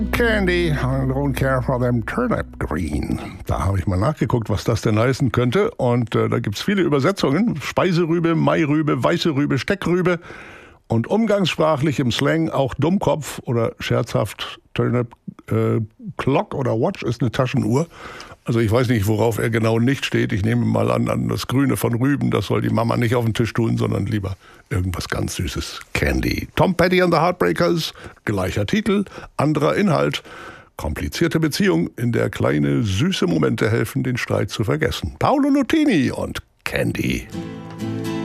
Candy, I don't care for them turnip green. Da habe ich mal nachgeguckt, was das denn heißen könnte. Und da gibt es viele Übersetzungen. Speiserübe, Mairübe, weiße Rübe, Steckrübe. Und umgangssprachlich im Slang auch Dummkopf oder scherzhaft Turnip Clock oder Watch ist eine Taschenuhr. Also ich weiß nicht, worauf er genau nicht steht. Ich nehme mal an das Grüne von Rüben. Das soll die Mama nicht auf den Tisch tun, sondern lieber irgendwas ganz Süßes. Candy. Tom Petty and the Heartbreakers. Gleicher Titel, anderer Inhalt. Komplizierte Beziehung, in der kleine, süße Momente helfen, den Streit zu vergessen. Paolo Nutini und Candy.